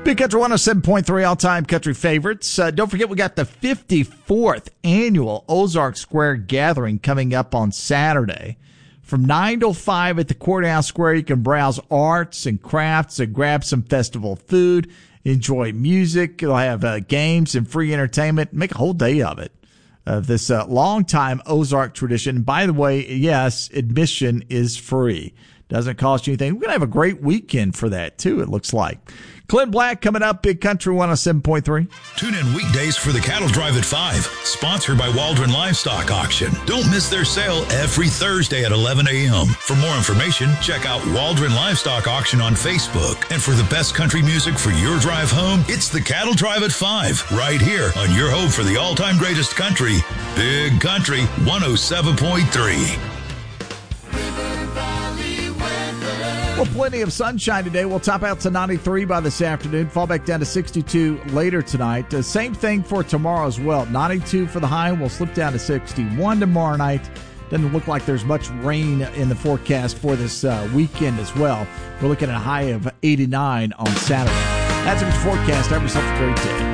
Big Country 107.3 all-time country favorites. Don't forget, we got the 54th annual Ozark Square Gathering coming up on Saturday. From 9 till 5 at the Courthouse Square, you can browse arts and crafts and grab some festival food, enjoy music. You'll have games and free entertainment. Make a whole day of it. This long-time Ozark tradition. By the way, yes, admission is free. Doesn't cost you anything. We're going to have a great weekend for that, too, it looks like. Clint Black coming up, Big Country 107.3. Tune in weekdays for the Cattle Drive at 5, sponsored by Waldron Livestock Auction. Don't miss their sale every Thursday at 11 a.m. For more information, check out Waldron Livestock Auction on Facebook. And for the best country music for your drive home, it's the Cattle Drive at 5, right here on your home for the all-time greatest country, Big Country 107.3. Well, plenty of sunshine today. We'll top out to 93 by this afternoon, fall back down to 62 later tonight. Same thing for tomorrow as well. 92 for the high. We'll slip down to 61 tomorrow night. Doesn't look like there's much rain in the forecast for this weekend as well. We're looking at a high of 89 on Saturday. That's a forecast. Have yourself a great day.